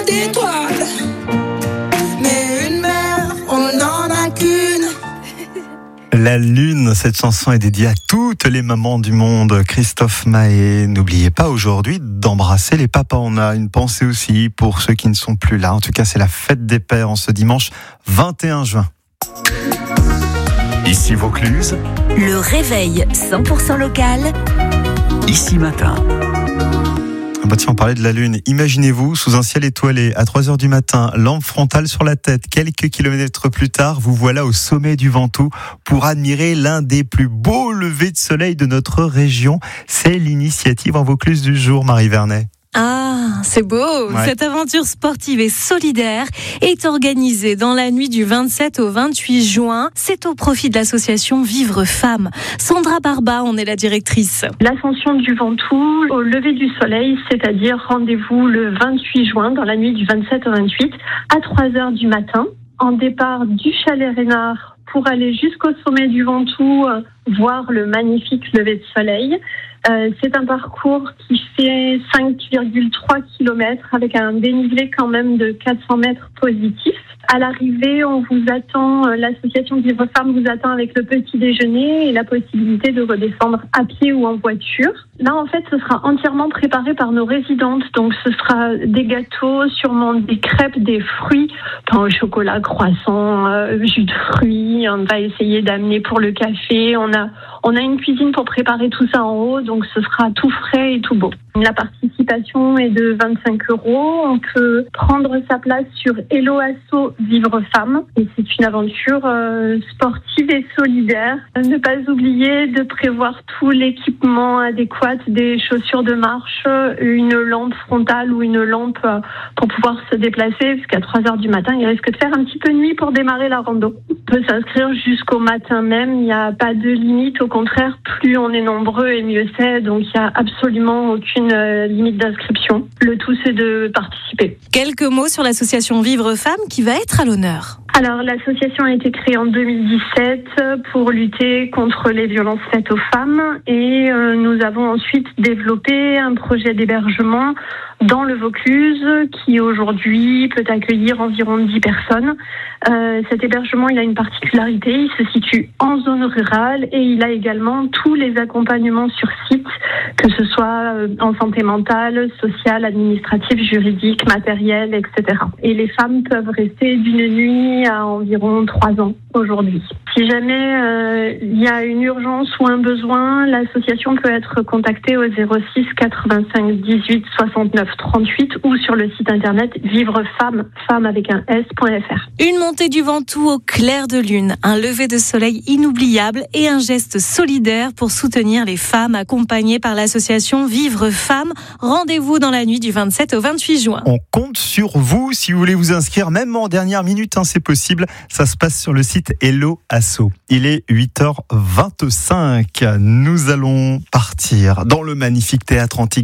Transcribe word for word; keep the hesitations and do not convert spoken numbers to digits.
d'étoiles, mais une mère, on n'en a qu'une. La Lune, cette chanson est dédiée à toutes les mamans du monde. Christophe Mahé, n'oubliez pas aujourd'hui d'embrasser les papas. On a une pensée aussi pour ceux qui ne sont plus là. En tout cas, c'est la fête des pères en ce dimanche vingt et un juin. Ici Vaucluse, le réveil cent pour cent local. Ici Matin. Ah bah tiens, on parlait de la Lune. Imaginez-vous, sous un ciel étoilé, à trois heures du matin, lampe frontale sur la tête. Quelques kilomètres plus tard, vous voilà au sommet du Ventoux pour admirer l'un des plus beaux levers de soleil de notre région. C'est l'initiative en Vaucluse du jour, Marie Vernet. Ah, c'est beau. Ouais. Cette aventure sportive et solidaire est organisée dans la nuit du vingt-sept au vingt-huit juin. C'est au profit de l'association Vivre Femmes. Sandra Barba en est la directrice. L'ascension du Ventoux au lever du soleil, c'est-à-dire rendez-vous le vingt-huit juin dans la nuit du vingt-sept au vingt-huit à trois heures du matin, en départ du chalet Reynard pour aller jusqu'au sommet du Ventoux, euh, voir le magnifique lever de soleil. Euh, c'est un parcours qui fait cinq virgule trois kilomètres avec un dénivelé quand même de quatre cents mètres positifs. À l'arrivée, on vous attend, euh, l'association Vivre Femmes vous attend avec le petit déjeuner et la possibilité de redescendre à pied ou en voiture. Là, en fait, ce sera entièrement préparé par nos résidentes. Donc, ce sera des gâteaux, sûrement des crêpes, des fruits, pain au chocolat, croissants, euh, jus de fruits. On va essayer d'amener pour le café. On a, on a une cuisine pour préparer tout ça en haut. Donc, ce sera tout frais et tout beau. La participation est de vingt-cinq euros. On peut prendre sa place sur Hello Asso Vivre Femmes. Et c'est une aventure euh, sportive et solidaire. Ne pas oublier de prévoir tout l'équipement adéquat, des chaussures de marche, une lampe frontale ou une lampe pour pouvoir se déplacer, parce qu'à trois heures du matin, il risque de faire un petit peu nuit pour démarrer la rando. On peut s'inscrire jusqu'au matin même, il n'y a pas de limite, au contraire, plus on est nombreux et mieux c'est, donc il n'y a absolument aucune limite d'inscription. Le tout, c'est de participer. Quelques mots sur l'association Vivre Femmes qui va être à l'honneur. Alors, l'association a été créée en deux mille dix-sept pour lutter contre les violences faites aux femmes et euh, nous avons ensuite développé un projet d'hébergement dans le Vaucluse qui aujourd'hui peut accueillir environ dix personnes. Euh, cet hébergement, il a une particularité, il se situe en zone rurale et il a également tous les accompagnements sur site, que ce soit en santé mentale, sociale, administrative, juridique, matérielle, et cetera. Et les femmes peuvent rester d'une nuit à environ trois ans aujourd'hui. Si jamais euh, il y a une urgence ou un besoin, l'association peut être contactée au zéro six quatre-vingt-cinq dix-huit soixante-neuf trente-huit ou sur le site internet Vivre Femmes, femme avec un s.fr. Une montée du Ventoux au clair de lune, un lever de soleil inoubliable et un geste solidaire pour soutenir les femmes accompagnées par l'association Vivre Femmes. Rendez-vous dans la nuit du vingt-sept au vingt-huit juin. On compte sur vous si vous voulez vous inscrire, même en dernière minute, hein, c'est possible. Ça se passe sur le site Hello Asso. Il est huit heures vingt-cinq. Nous allons partir dans le magnifique théâtre antique